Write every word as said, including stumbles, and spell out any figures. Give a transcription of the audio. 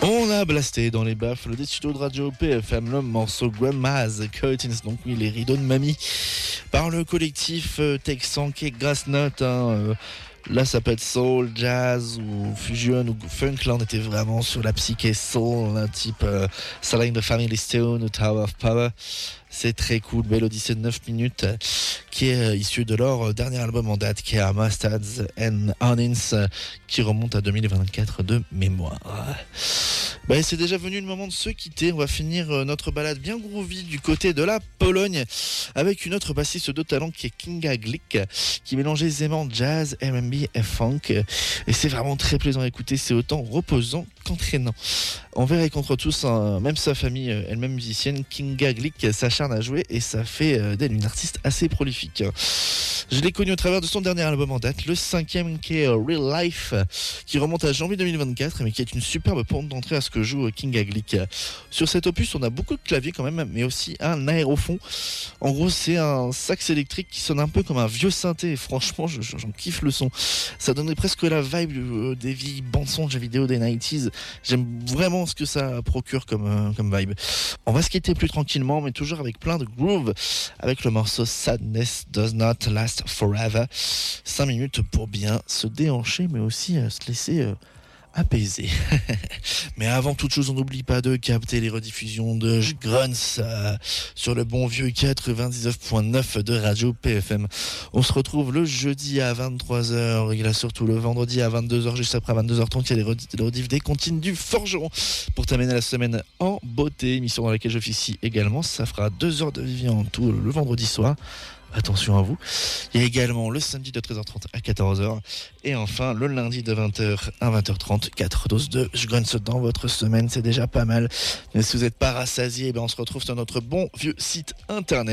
On a blasté dans les baffles des studios de Radio P F M le morceau Grandma's Curtains, donc oui, les rideaux de mamie, par le collectif texan qui est Grassnote. Hein, euh, là, ça peut être soul, jazz ou fusion ou funk. Là, on était vraiment sur la psyché soul, un type euh, Selling the Family Stone ou Tower of Power. C'est très cool, belle odyssée de neuf minutes euh, qui est euh, issue de leur euh, dernier album en date qui est Mustards and Onions euh, qui remonte à deux mille vingt-quatre de mémoire. Ben, c'est déjà venu le moment de se quitter. On va finir euh, notre balade bien groovy du côté de la Pologne avec une autre bassiste de talent qui est Kinga Glick qui mélange aisément jazz, R and B et funk. Et c'est vraiment très plaisant à écouter, c'est autant reposant qu'entraînant. Envers et contre tous, hein, même sa famille, elle-même musicienne, Kinga Glick s'acharne à jouer et ça fait d'elle une artiste assez prolifique. Je l'ai connue au travers de son dernier album en date, le cinquième qui est Real Life, qui remonte à janvier deux mille vingt-quatre, mais qui est une superbe porte d'entrée à ce que joue Kinga Glick. Sur cet opus, on a beaucoup de claviers quand même, mais aussi un aérophone. En gros, c'est un sax électrique qui sonne un peu comme un vieux synthé, et franchement, je, j'en kiffe le son. Ça donnait presque la vibe des vieilles bandes-sons de jeux vidéo des quatre-vingt-dix. J'aime vraiment ce que ça procure comme, comme vibe. On va se quitter plus tranquillement, mais toujours avec plein de groove, avec le morceau Sadness Does Not Last Forever. cinq minutes pour bien se déhancher, mais aussi euh, se laisser euh, apaiser. Mais avant toute chose, on n'oublie pas de capter les rediffusions de Grunts euh, sur le bon vieux quatre-vingt-dix-neuf point neuf de Radio P F M. On se retrouve le jeudi à vingt-trois heures. Il y a surtout le vendredi à vingt-deux heures, juste après vingt-deux heures trente. Il y a les rediff des comptines du Forgeron pour terminer la semaine en beauté. Émission dans laquelle j'officie également. Ça fera deux heures de Vivian en tout le vendredi soir. Attention à vous. Il y a également le samedi de treize heures trente à quatorze heures. Et enfin, le lundi de vingt heures à vingt heures trente. quatre doses de Grunts dans votre semaine. C'est déjà pas mal. Mais si vous n'êtes pas rassasié, ben on se retrouve sur notre bon vieux site internet.